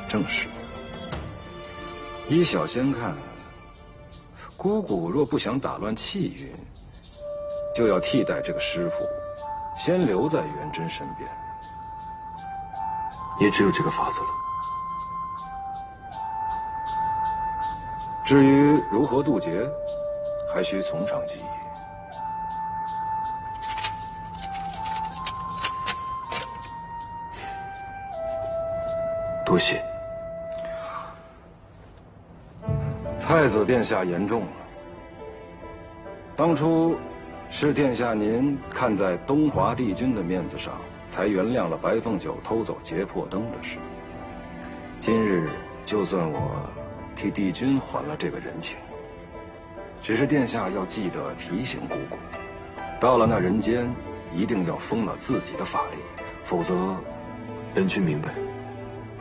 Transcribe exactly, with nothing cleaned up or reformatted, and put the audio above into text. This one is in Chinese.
正是。依小仙看，姑姑若不想打乱气运，就要替代这个师傅，先留在元真身边。 也只有这个法子了。 至于如何渡劫，还需从长计议。 多谢。 太子殿下言重了。当初是殿下您看在东华帝君的面子上，才原谅了白凤九偷走劫魄灯的事。今日就算我替帝君还了这个人情，只是殿下要记得提醒姑姑，到了那人间，一定要封了自己的法力，否则， 本君明白。